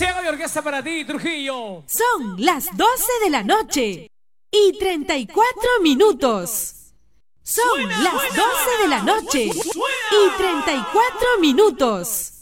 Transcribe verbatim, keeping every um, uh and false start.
Ciego de orquesta para ti, Trujillo. Son las doce de la noche y treinta y cuatro minutos. Son Suena, las suena, doce de la noche suena. y treinta y cuatro minutos.